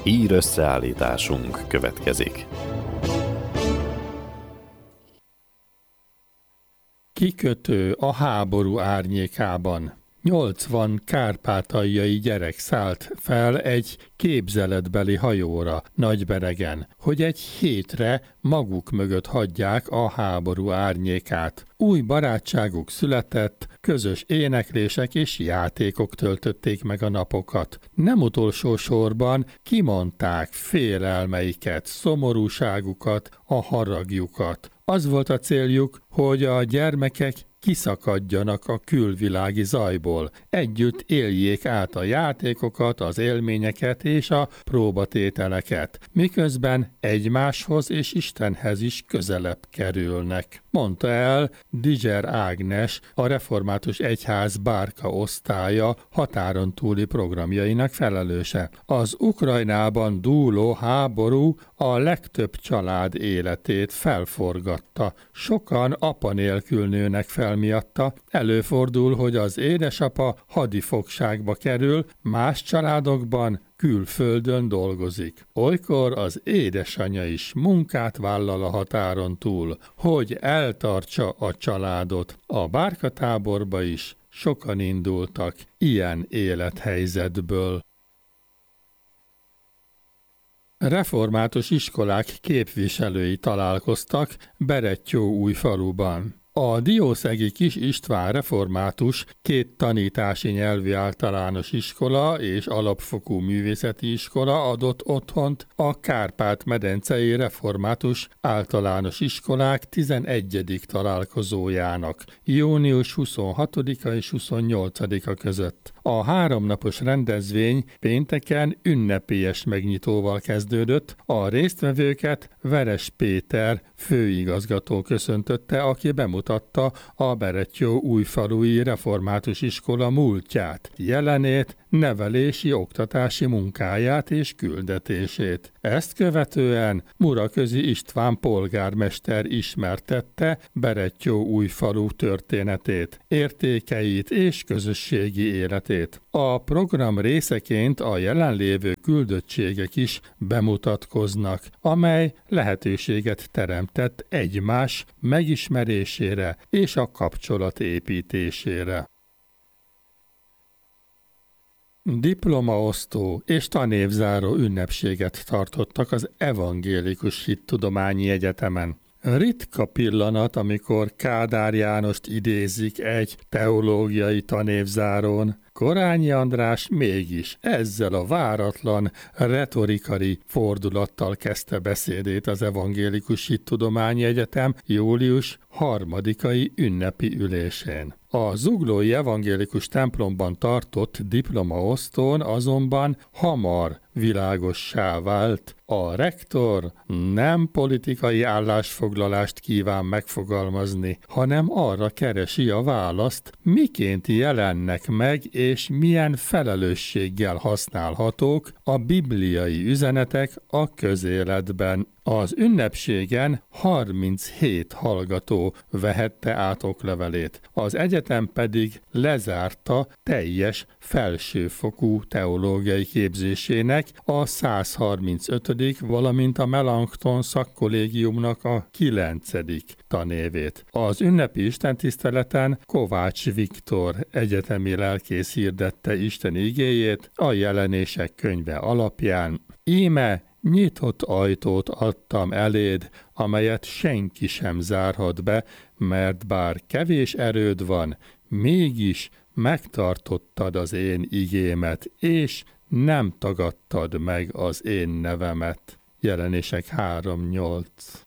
Hír összeállításunk következik. Kikötő a háború árnyékában. 80 kárpátaljai gyerek szállt fel egy képzeletbeli hajóra Nagyberegen, hogy egy hétre maguk mögött hagyják a háború árnyékát. Új barátságuk született, közös éneklések és játékok töltötték meg a napokat. Nem utolsó sorban kimondták félelmeiket, szomorúságukat, a haragjukat. Az volt a céljuk, hogy a gyermekek kiszakadjanak a külvilági zajból, együtt éljék át a játékokat, az élményeket és a próbatételeket, miközben egymáshoz és Istenhez is közelebb kerülnek, mondta el Diger Ágnes, a Református Egyház Bárka osztálya határon túli programjainak felelőse. Az Ukrajnában dúló háború a legtöbb család életét felforgatta. Sokan apa nélkül nőnek fel miatta, előfordul, hogy az édesapa hadifogságba kerül, más családokban külföldön dolgozik. Olykor az édesanyja is munkát vállal a határon túl, hogy eltartsa a családot. A Bárkatáborba is sokan indultak ilyen élethelyzetből. Református iskolák képviselői találkoztak Berettyóújfaluban. A diószegi Kis István református 2 tanítási nyelvi általános iskola és alapfokú művészeti iskola adott otthont a Kárpát-medencei református általános iskolák 11. találkozójának június 26-a és 28-a között. A 3 napos rendezvény pénteken ünnepélyes megnyitóval kezdődött, a résztvevőket Veres Péter főigazgató köszöntötte, aki bemutatta a Berettyóújfalui református iskola múltját, jelenét, nevelési, oktatási munkáját és küldetését. Ezt követően Muraközi István polgármester ismertette Berettyóújfalu történetét, értékeit és közösségi életét. A program részeként a jelenlévő küldöttségek is bemutatkoznak, amely lehetőséget teremtett egymás megismerésére és a kapcsolat építésére. Diplomaosztó és tanévzáró ünnepséget tartottak az Evangélikus Hittudományi Egyetemen. Ritka pillanat, amikor Kádár Jánost idézik egy teológiai tanévzárón. Korányi András mégis ezzel a váratlan, retorikai fordulattal kezdte beszédét az Evangélikus Hittudományi Egyetem július 3-ai ünnepi ülésén. A zuglói evangélikus templomban tartott diplomaosztón azonban hamar világossá vált. A rektor nem politikai állásfoglalást kíván megfogalmazni, hanem arra keresi a választ, miként jelennek meg és milyen felelősséggel használhatók a bibliai üzenetek a közéletben. Az ünnepségen 37 hallgató vehette át oklevelét, az egyetem pedig lezárta teljes felsőfokú teológiai képzésének a 135., valamint a Melanchthon szakkollégiumnak a 9. tanévét. Az ünnepi istentiszteleten Kovács Viktor egyetemi lelkész hirdette Isten igéjét a Jelenések könyve alapján. Íme nyitott ajtót adtam eléd, amelyet senki sem zárhat be, mert bár kevés erőd van, mégis megtartottad az én igémet, és nem tagadtad meg az én nevemet. Jelenések 3:8.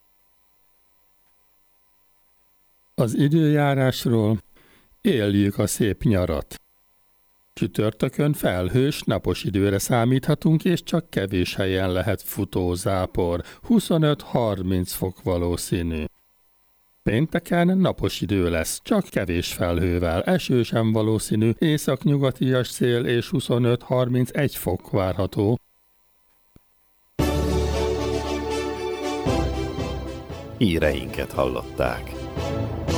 Az időjárásról: éljük a szép nyarat. Csütörtökön felhős, napos időre számíthatunk, és csak kevés helyen lehet futózápor, 25-30 fok valószínű. Pénteken napos idő lesz, csak kevés felhővel, eső sem valószínű, északnyugatias szél és 25-31 fok várható. Híreinket hallották.